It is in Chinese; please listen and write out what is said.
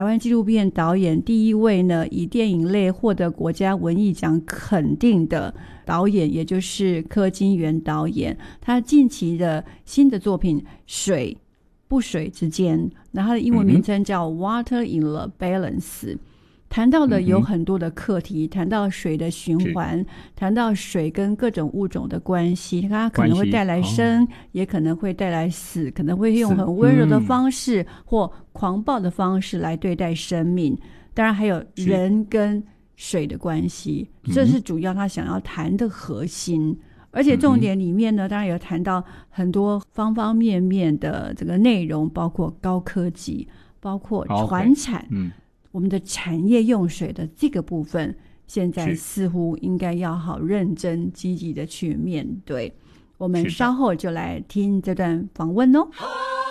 台湾纪录片导演第一位呢，以电影类获得国家文艺奖肯定的导演，也就是柯金元导演。他近期的新的作品《水不水之间》，那它的英文名称叫 Water in the Balance，谈到的有很多的课题，谈到水的循环，谈到水跟各种物种的关系，它可能会带来生，也可能会带来死，可能会用很温柔的方式或狂暴的方式来对待生命，当然还有人跟水的关系，这是主要他想要谈的核心。而且重点里面呢，当然有谈到很多方方面面的这个内容，包括高科技，包括传产，我们的产业用水的这个部分，现在似乎应该要好认真积极的去面对。我们稍后就来听这段访问哦。